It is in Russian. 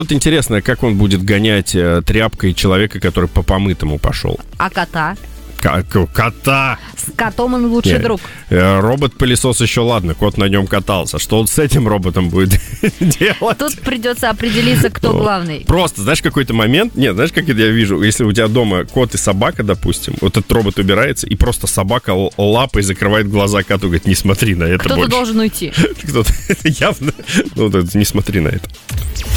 Вот интересно, как он будет гонять тряпкой человека, который по помытому пошел. А кота? Кота! С котом он лучший друг. Робот-пылесос еще ладно, кот на нем катался. Что он с этим роботом будет делать? Тут придется определиться, кто главный. Просто, знаешь, какой-то момент... Нет, знаешь, как это я вижу? Если у тебя дома кот и собака, допустим, вот этот робот убирается, и просто собака лапой закрывает глаза коту, говорит, не смотри на это больше. Кто-то должен уйти. Кто-то явно... Ну, не смотри на это.